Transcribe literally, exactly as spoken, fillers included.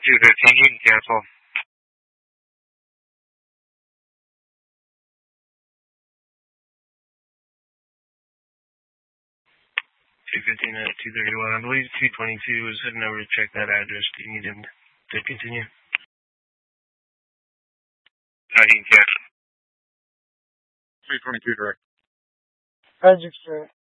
two fifteen, you can cancel. two fifteen at two thirty-one. I believe two twenty-two was heading over to check that address. Do you need him to continue? Uh, you can cancel. three twenty-two direct. Register.